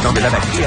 Non, mais la batterie,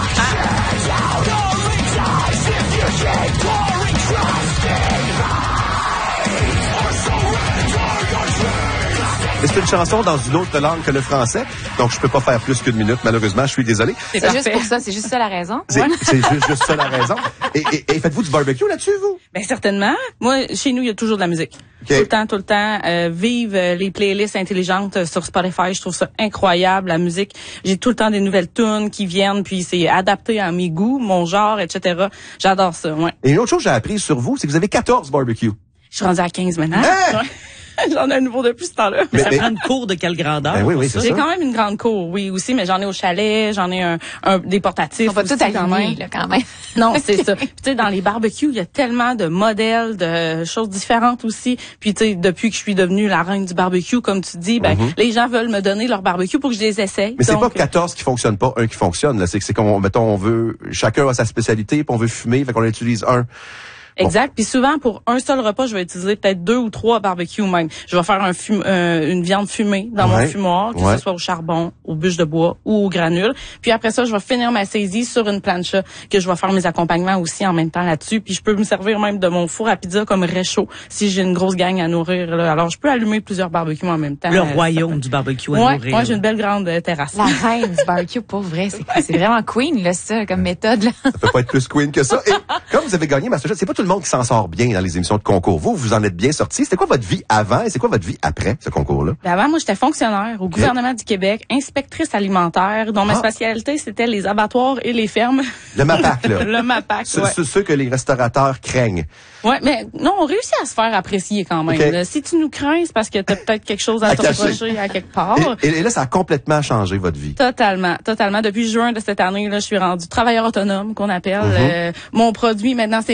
Mais c'est une chanson dans une autre langue que le français, donc je peux pas faire plus qu'une minute, malheureusement, je suis désolé. C'est juste pour ça, c'est juste ça la raison. C'est juste ça la raison. Et faites-vous du barbecue là-dessus, vous? Ben certainement. Moi, chez nous, il y a toujours de la musique. Okay. Tout le temps. Vive les playlists intelligentes sur Spotify. Je trouve ça incroyable, la musique. J'ai tout le temps des nouvelles tunes qui viennent, puis c'est adapté à mes goûts, mon genre, etc. J'adore ça, ouais. Et une autre chose que j'ai appris sur vous, c'est que vous avez 14 barbecues. Je suis rendue à 15 maintenant. Hein? Ouais. J'en ai un nouveau depuis ce temps-là. Mais ça prend une cour de quelle grandeur? Ben oui, c'est ça. J'ai quand même une grande cour, oui, aussi, mais j'en ai au chalet, j'en ai des portatifs. On va tout aligner, là, quand même. Non, c'est ça. Puis, tu sais, dans les barbecues, il y a tellement de modèles, de choses différentes aussi. Puis, tu sais, depuis que je suis devenue la reine du barbecue, comme tu dis, ben, les gens veulent me donner leur barbecue pour que je les essaye. Mais c'est pas 14 qui fonctionnent pas, un qui fonctionne, là. C'est qu'on, mettons, on veut, chacun a sa spécialité, puis on veut fumer, fait qu'on utilise un. Exact. Puis souvent, pour un seul repas, je vais utiliser peut-être 2 ou 3 barbecues même. Je vais faire une viande fumée dans mon fumoir, que ce soit au charbon, aux bûches de bois ou aux granules. Puis après ça, je vais finir ma saisie sur une plancha, que je vais faire mes accompagnements aussi en même temps là-dessus. Puis je peux me servir même de mon four à pizza comme réchaud si j'ai une grosse gang à nourrir, là. Alors, je peux allumer plusieurs barbecues en même temps. Le royaume du barbecue à nourrir. Ouais, j'ai une belle grande terrasse. La reine du barbecue, pour vrai. C'est vraiment queen, là, ça, comme méthode, là. Ça peut pas être plus queen que ça. Et comme vous avez gagné MasterChef, c'est pas tout le monde qui s'en sort bien dans les émissions de concours. Vous en êtes bien sortis. C'était quoi votre vie avant et c'est quoi votre vie après ce concours-là? Ben avant, moi, j'étais fonctionnaire au gouvernement du Québec, inspectrice alimentaire, dont ma spécialité, c'était les abattoirs et les fermes. Le MAPAC, là. Le MAPAC, Ceux que les restaurateurs craignent. Ouais, mais non, on réussit à se faire apprécier quand même. Okay. Là. Si tu nous crains, c'est parce que t'as peut-être quelque chose à te reprocher à quelque part. Et là, ça a complètement changé votre vie. Totalement. Depuis juin de cette année, là, je suis rendue travailleur autonome, qu'on appelle. Mon produit, maintenant, c'est